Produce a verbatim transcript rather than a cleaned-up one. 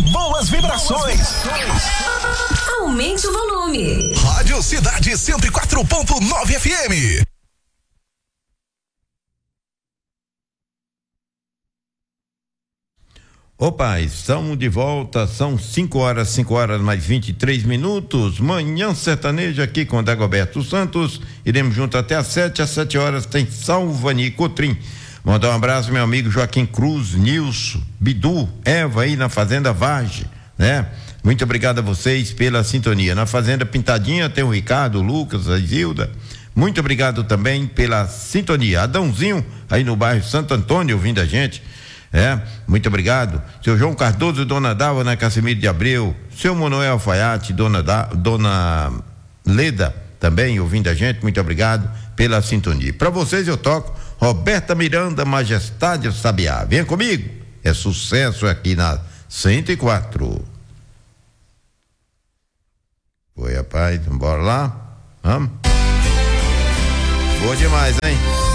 boas vibrações. Aumente o volume. Rádio Cidade cento e quatro ponto nove F M. Opa, estamos de volta, são cinco horas, cinco horas mais vinte e três minutos, manhã sertaneja aqui com Dagoberto Santos, iremos junto até às sete, às sete horas tem Salvani Cotrim. Mandar um abraço meu amigo Joaquim Cruz, Nilson, Bidu, Eva aí na Fazenda Vage, né? Muito obrigado a vocês pela sintonia. Na Fazenda Pintadinha tem o Ricardo, o Lucas, a Isilda, muito obrigado também pela sintonia. Adãozinho aí no bairro Santo Antônio ouvindo a gente. É, muito obrigado. Seu João Cardoso, Dona Dalva na Casimiro de Abreu, seu Manuel Alfaiate, Dona, da, Dona Leda também ouvindo a gente, muito obrigado pela sintonia. Para vocês eu toco Roberta Miranda, Majestade o Sabiá. Vem comigo, é sucesso aqui na cento e quatro. Oi, rapaz, bora lá? Vamos? Boa demais, hein?